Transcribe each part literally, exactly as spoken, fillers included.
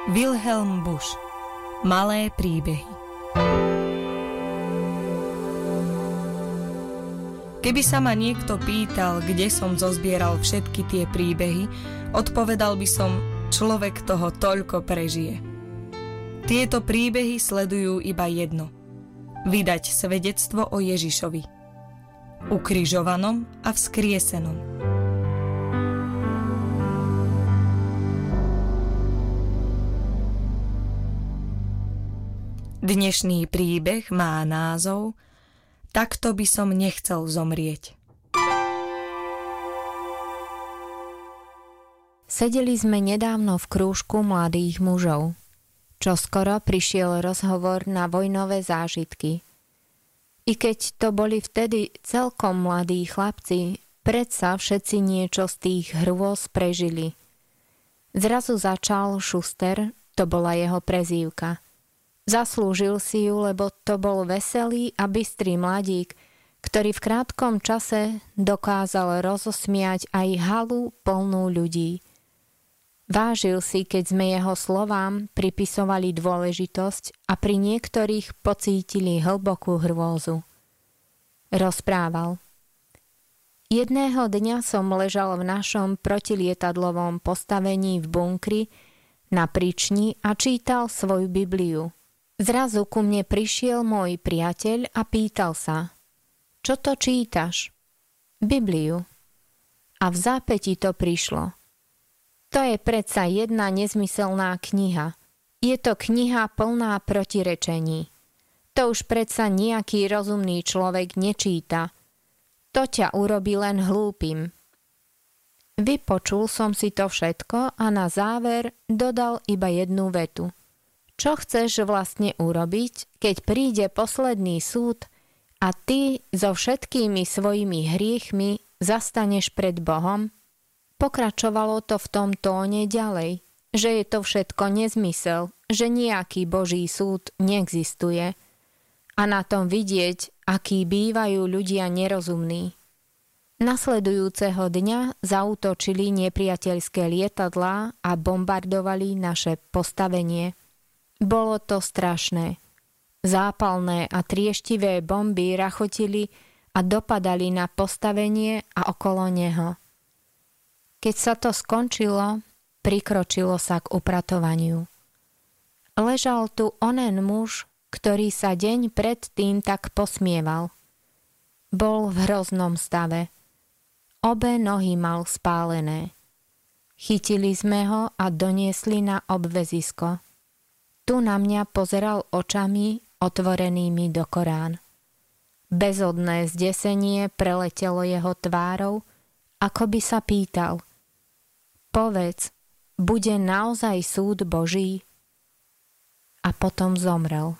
Wilhelm Busch. Malé príbehy. Keby sa ma niekto pýtal, kde som zozbieral všetky tie príbehy, odpovedal by som, človek toho toľko prežije. Tieto príbehy sledujú iba jedno. Vydať svedectvo o Ježišovi. Ukrižovanom a vzkriesenom. Dnešný príbeh má názov Takto by som nechcel zomrieť. Sedeli sme nedávno v krúžku mladých mužov. Čoskoro prišiel rozhovor na vojnové zážitky. I keď to boli vtedy celkom mladí chlapci, predsa všetci niečo z tých hrôz prežili. Zrazu začal Šuster, to bola jeho prezývka. Zaslúžil si ju, lebo to bol veselý a bystrý mladík, ktorý v krátkom čase dokázal rozosmiať aj halu plnú ľudí. Vážil si, keď sme jeho slovám pripisovali dôležitosť a pri niektorých pocítili hlbokú hrôzu. Rozprával. Jedného dňa som ležal v našom protilietadlovom postavení v bunkri na príčni a čítal svoju Bibliu. Zrazu ku mne prišiel môj priateľ a pýtal sa, čo to čítaš? Bibliu. A v zápäti to prišlo. To je predsa jedna nezmyselná kniha. Je to kniha plná protirečení. To už predsa nejaký rozumný človek nečíta. To ťa urobí len hlúpym. Vypočul som si to všetko a na záver dodal iba jednu vetu. Čo chceš vlastne urobiť, keď príde posledný súd a ty so všetkými svojimi hriechmi zastaneš pred Bohom? Pokračovalo to v tom tóne ďalej, že je to všetko nezmysel, že nejaký Boží súd neexistuje. A na tom vidieť, akí bývajú ľudia nerozumní. Nasledujúceho dňa zaútočili nepriateľské lietadlá a bombardovali naše postavenie. Bolo to strašné. Zápalné a trieštivé bomby rachotili a dopadali na postavenie a okolo neho. Keď sa to skončilo, prikročilo sa k upratovaniu. Ležal tu onen muž, ktorý sa deň predtým tak posmieval. Bol v hroznom stave. Obe nohy mal spálené. Chytili sme ho a doniesli na obväzisko. Tu na mňa pozeral očami otvorenými do Korán. Bezodné zdesenie preletelo jeho tvárou, ako by sa pýtal: Povedz, bude naozaj súd Boží? A potom zomrel.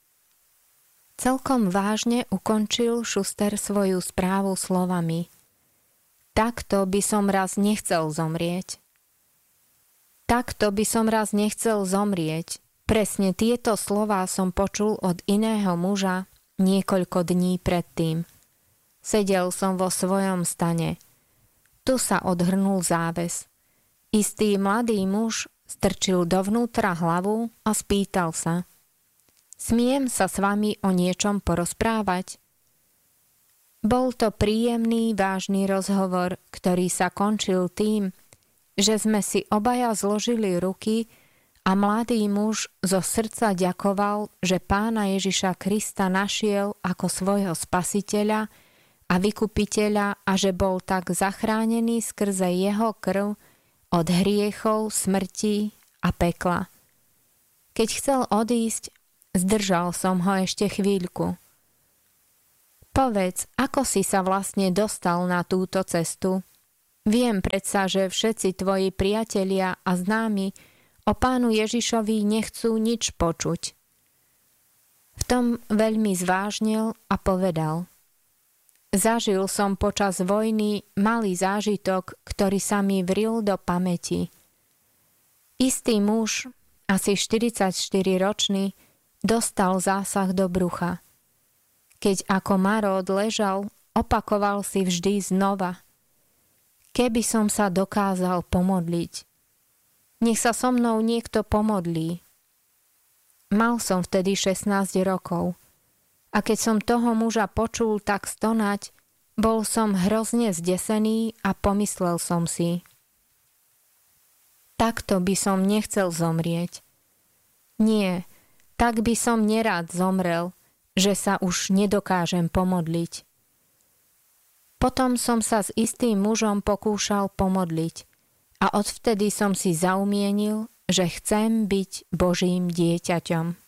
Celkom vážne ukončil Šuster svoju správu slovami: Takto by som raz nechcel zomrieť. Takto by som raz nechcel zomrieť. Presne tieto slová som počul od iného muža niekoľko dní predtým. Sedel som vo svojom stane. Tu sa odhrnul záves. Istý mladý muž strčil dovnútra hlavu a spýtal sa: Smiem sa s vami o niečom porozprávať? Bol to príjemný, vážny rozhovor, ktorý sa končil tým, že sme si obaja zložili ruky a mladý muž zo srdca ďakoval, že Pána Ježiša Krista našiel ako svojho spasiteľa a vykupiteľa a že bol tak zachránený skrze jeho krv od hriechov, smrti a pekla. Keď chcel odísť, zdržal som ho ešte chvíľku. Povedz, ako si sa vlastne dostal na túto cestu? Viem predsa, že všetci tvoji priatelia a známi o Pánu Ježišovi nechcú nič počuť. V tom veľmi zvážnil a povedal: Zažil som počas vojny malý zážitok, ktorý sa mi vril do pamäti. Istý muž, asi štyridsaťštyriročný, dostal zásah do brucha. Keď ako marod ležal, opakoval si vždy znova: Keby som sa dokázal pomodliť. Nech sa so mnou niekto pomodlí. Mal som vtedy šestnásť rokov a keď som toho muža počul tak stonať, bol som hrozne zdesený a pomyslel som si: takto by som nechcel zomrieť. Nie, tak by som nerád zomrel, že sa už nedokážem pomodliť. Potom som sa s istým mužom pokúšal pomodliť a odvtedy som si zaumienil, že chcem byť Božím dieťaťom.